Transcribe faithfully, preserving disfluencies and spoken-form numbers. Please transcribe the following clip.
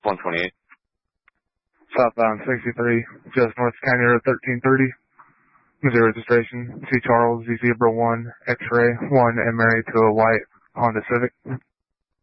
one twenty-eight. Southbound sixty-three, just north of County Road thirteen thirty. Missouri registration, C. Charles, Z Zebra one, X-ray one, and married to a white Honda Civic.